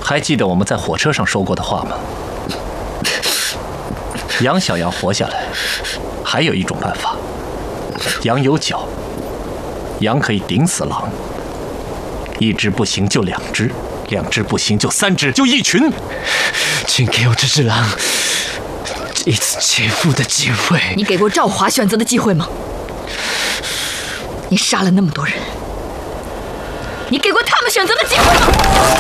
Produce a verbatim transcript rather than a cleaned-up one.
还记得我们在火车上说过的话吗？羊想要活下来，还有一种办法。羊有角，羊可以顶死狼。一只不行就两只，两只不行就三只，就一群。 请给我这只狼一次切腹的机会。 你给过赵华选择的机会吗？你杀了那么多人，你给过他们选择的机会吗？